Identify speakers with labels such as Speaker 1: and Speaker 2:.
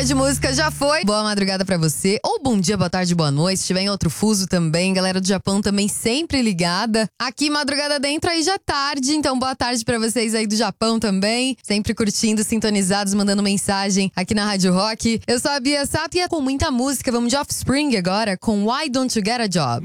Speaker 1: Hora de música já foi. Boa madrugada pra você. Ou bom dia, boa tarde, boa noite. Se tiver em outro fuso também. Galera do Japão também sempre ligada. Aqui, madrugada dentro, aí já é tarde. Então, boa tarde pra vocês aí do Japão também. Sempre curtindo, sintonizados, mandando mensagem aqui na Rádio Rock. Eu sou a Bia Sato e é com muita música. Vamos de Offspring agora com Why Don't You Get a Job?